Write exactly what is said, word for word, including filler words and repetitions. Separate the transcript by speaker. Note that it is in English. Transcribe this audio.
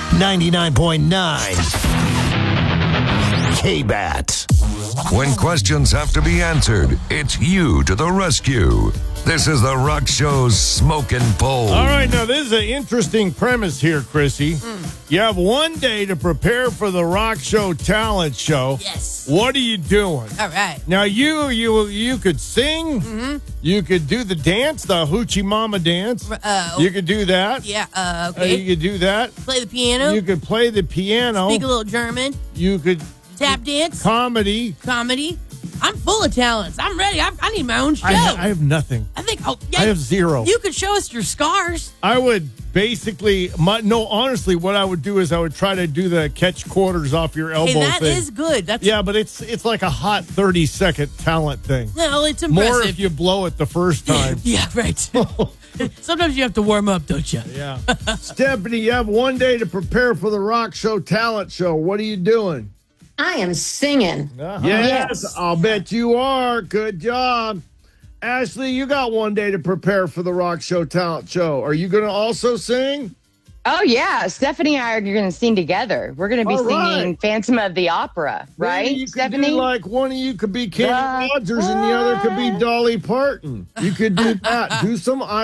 Speaker 1: ninety-nine point nine K-Bat.
Speaker 2: When questions have to be answered, it's you to the rescue. This is the Rock Show's Smoking Poll.
Speaker 3: All right, now this is an interesting premise here, Chrissy. Mm. You have one day to prepare for the Rock Show talent show.
Speaker 4: Yes.
Speaker 3: What are you doing?
Speaker 4: All right.
Speaker 3: Now you you you could sing.
Speaker 4: Mm-hmm.
Speaker 3: You could do the dance, the Hoochie Mama dance.
Speaker 4: Uh,
Speaker 3: you could do that.
Speaker 4: Yeah. Uh,
Speaker 3: Uh,
Speaker 4: okay.
Speaker 3: you could do that.
Speaker 4: Play the piano.
Speaker 3: You could play the piano.
Speaker 4: Speak a little German.
Speaker 3: You could
Speaker 4: Tap dance.
Speaker 3: comedy.
Speaker 4: Comedy. I'm full of talents. I'm ready. I, I need my own show.
Speaker 3: I, ha- I have nothing.
Speaker 4: I think. Oh, yeah.
Speaker 3: I have zero.
Speaker 4: You could show us your scars.
Speaker 3: I would basically, my, no, honestly, what I would do is I would try to do the catch quarters off your elbow
Speaker 4: Hey, that
Speaker 3: thing.
Speaker 4: is good. That's
Speaker 3: Yeah, but it's it's like a hot thirty second talent thing.
Speaker 4: Well, it's impressive.
Speaker 3: More if you blow it the first time.
Speaker 4: Yeah, right. Sometimes you have to warm up, don't you?
Speaker 3: Yeah. Stephanie, you have one day to prepare for the Rock Show talent show. What are you doing?
Speaker 5: I am singing.
Speaker 3: Uh-huh.
Speaker 5: Yes.
Speaker 3: Yes, I'll bet you are. Good job. Ashley, you got one day to prepare for the Rock Show talent show. Are you going to also sing?
Speaker 6: Oh, yeah. Stephanie and I are going to sing together. We're going to be
Speaker 3: All
Speaker 6: singing
Speaker 3: right.
Speaker 6: Phantom of the Opera, right,
Speaker 3: Maybe you could
Speaker 6: Stephanie?
Speaker 3: do like one of you could be Kenny
Speaker 6: The
Speaker 3: Rogers and the other could be Dolly Parton. You could do that. Do some